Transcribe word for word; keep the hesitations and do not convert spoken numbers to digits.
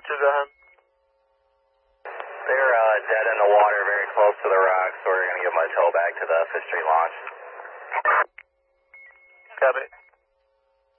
two, go ahead. They're uh, dead in the water, very close to the rocks, so we're going to give them a tow back to the Fifth Street launch. Copy.